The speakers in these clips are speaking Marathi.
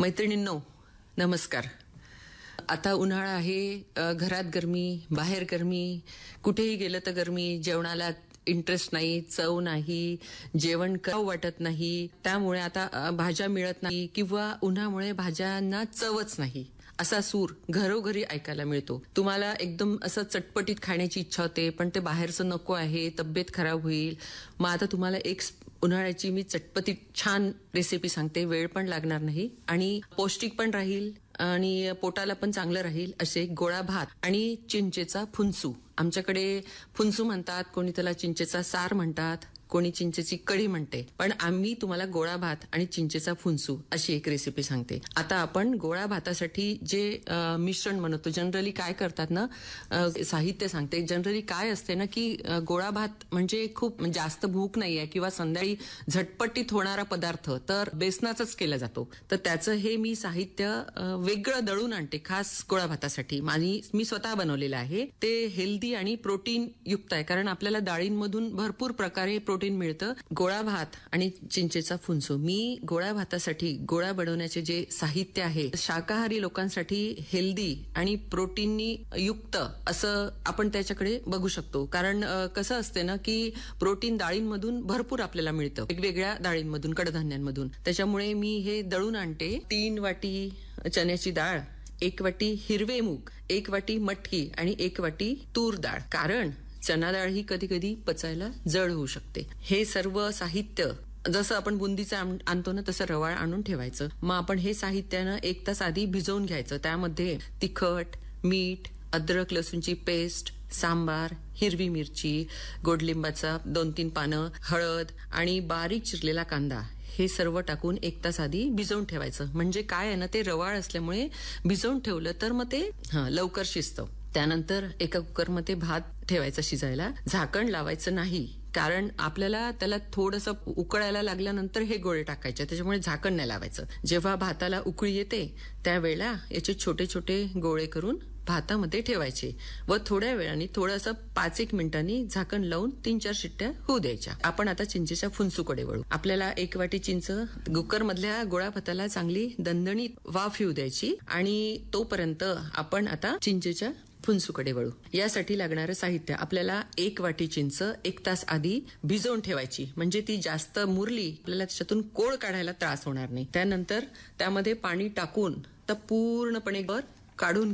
मैत्रिणींनो, नमस्कार. आता उन्हाळा आहे, घरात गरमी, बाहेर गरमी, कुठेही गेलं तर गरमी, जेवणाला इंटरेस्ट नाही, चव नाही, जेवण करावं वाटत नाही. त्यामुळे आता भाज्या मिळत नाही किंवा उन्हामुळे भाज्यांना चवच नाही असा सूर घरोघरी ऐकायला मिळतो. तुम्हाला एकदम असं चटपटीत खाण्याची इच्छा होते, पण ते बाहेरचं नको आहे, तब्येत खराब होईल. मग आता तुम्हाला एक उन्हाळ्याची मी चटपटीत छान रेसिपी सांगते. वेळ पण लागणार नाही आणि पौष्टिक पण राहील आणि पोटाला पण चांगलं राहील. असे गोळा भात आणि चिंचेचा फुनसू. आमच्याकडे फुनसू म्हणतात, कोणी त्याला चिंचेचा सार म्हणतात, कोणी चिंचेची कढी म्हणते, पण आम्ही तुम्हाला गोळा भात आणि चिंचेचा फुनसू अशी एक रेसिपी सांगते. आता आपण गोळा भातासाठी जे मिश्रण बनवतो, जनरली काय करतात ना, साहित्य सांगते. जनरली काय असते ना की गोळा भात म्हणजे खूप जास्त भूक नाहीये किंवा संध्याकाळी झटपटीत होणारा पदार्थ तर बेसनाचाच केला जातो. तर त्याचं हे मी साहित्य वेगळं दळून आणते खास गोळा भातासाठी. मी स्वतः बनवलेलं आहे. ते हेल्दी आणि प्रोटीन युक्त आहे, कारण आपल्याला डाळींमधून भरपूर प्रकारे प्रोटीन मिळतं. गोळा भात आणि चिंचेचा फुनसू. मी गोळा भातासाठी गोळा बनवण्याचे जे साहित्य आहे, शाकाहारी लोकांसाठी हेल्दी आणि प्रोटीननी युक्त असं आपण त्याच्याकडे बघू शकतो. कारण कसं असते ना की प्रोटीन डाळींमधून भरपूर आपल्याला मिळतं, वेगवेगळ्या डाळींमधून, कडधान्यांमधून. त्याच्यामुळे मी हे दळून आणते. 3 वाटी चण्याची डाळ, 1 वाटी हिरवे मूग, 1 वाटी मटकी आणि 1 वाटी तूर डाळ. कारण चना डाळ ही कधी कधी पचायला जड होऊ शकते. हे सर्व साहित्य जसं आपण बुंदीचं आणतो ना, तसं रवाळ आणून ठेवायचं. मग आपण हे साहित्यानं 1 तास आधी भिजवून घ्यायचं. त्यामध्ये तिखट, मीठ, अद्रक लसूणची पेस्ट, सांबार, हिरवी मिरची, गोडलिंबाचा 2-3 पानं, हळद आणि बारीक चिरलेला कांदा हे सर्व टाकून 1 तास आधी भिजवून ठेवायचं. म्हणजे काय आहे ना, ते रवाळ असल्यामुळे भिजवून ठेवलं तर मग ते लवकर शिजतं. त्यानंतर एका कुकरमध्ये भात ठेवायचा शिजायला. झाकण लावायचं नाही, कारण आपल्याला त्याला थोडंसं उकळायला लागल्यानंतर हे गोळे टाकायचे, त्याच्यामुळे झाकण नाही लावायचं. जेव्हा भाताला उकळी येते त्यावेळेला याचे छोटे छोटे गोळे करून भातामध्ये ठेवायचे व थोड्या वेळाने थोडंसं 5-1 मिनिटांनी झाकण लावून 3-4 शिट्ट्या होऊ द्यायच्या. आपण आता चिंचेच्या फुनसूकडे वळू. आपल्याला 1 वाटी चिंच कुकर मधल्या गोळा भाताला चांगली दणदणीत वाफ येऊ द्यायची आणि तोपर्यंत आपण आता चिंचेच्या फुनसूकडे वळू. यासाठी लागणारं साहित्य, आपल्याला 1 वाटी चिंच 1 तास आधी भिजवून ठेवायची, म्हणजे ती जास्त मुरली आपल्याला त्याच्यातून कोळ काढायला त्रास होणार नाही. त्यानंतर त्यामध्ये पाणी टाकून तर पूर्णपणे गर काढून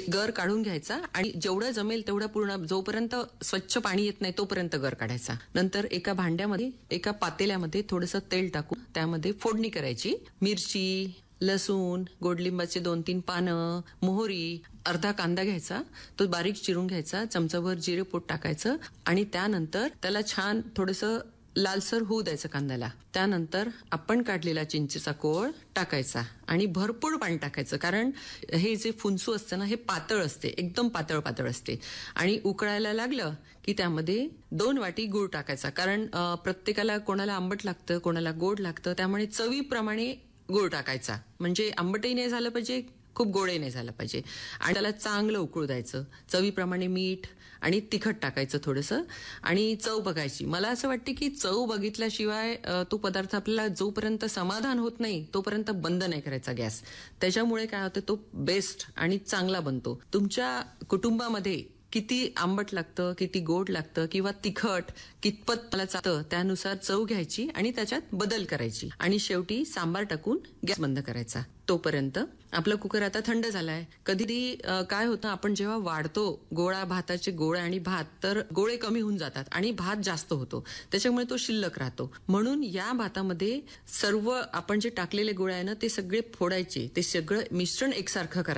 घ्यायचा आणि जेवढं जमेल तेवढं पूर्ण, जोपर्यंत स्वच्छ पाणी येत नाही तोपर्यंत गर काढायचा. नंतर एका भांड्यामध्ये, एका पातेल्यामध्ये थोडंसं तेल टाकून त्यामध्ये फोडणी करायची. मिरची, लसूण, गोडलिंबाचे 2-3 पानं, मोहरी, अर्धा कांदा घ्यायचा, तो बारीक चिरून घ्यायचा, चमचाभर जिरे पूड टाकायचं आणि त्यानंतर त्याला छान थोडंसं लालसर होऊ द्यायचं कांद्याला. त्यानंतर आपण काढलेला चिंचेचा कोळ टाकायचा आणि भरपूर पाणी टाकायचं, कारण हे जे फुनसू असतं ना, हे पातळ असते, एकदम पातळ असते. आणि उकळायला लागलं की त्यामध्ये 2 वाटी गूळ टाकायचा, कारण प्रत्येकाला, कोणाला आंबट लागतं, कोणाला गोड लागतं, त्यामुळे चवीप्रमाणे गूळ टाकायचा. म्हणजे आंबटही नाही झालं पाहिजे, खूप गोडही नाही झालं पाहिजे. आणि त्याला चांगलं उकळू द्यायचं. चवीप्रमाणे मीठ आणि तिखट टाकायचं थोडंसं आणि चव बघायची. मला असं वाटते की चव बघितल्याशिवाय तो पदार्थ आपल्याला जोपर्यंत समाधान होत नाही तोपर्यंत बंद नाही करायचा गॅस. त्याच्यामुळे काय होतं, तो बेस्ट आणि चांगला बनतो. तुमच्या कुटुंबामध्ये किती आंबट लागतं, किती गोड लागतं किंवा तिखट कितपत मला चालतं, त्यानुसार चव घ्यायची आणि त्याच्यात बदल करायची. आणि शेवटी सांबार टाकून गॅस बंद करायचा. तोपर्यंत आपलं कुकर आता थंड झालाय. कधी काय होतं, आपण जेव्हा वाढतो गोळा भाताचे गोळे आणि भात, तर गोळे कमी होऊन जातात आणि भात जास्त होतो, त्याच्यामुळे तो शिल्लक राहतो. म्हणून या भातामध्ये सर्व आपण जे टाकलेले गोळे आहे ना, ते सगळे फोडायचे, ते सगळं मिश्रण एकसारखं करायचं.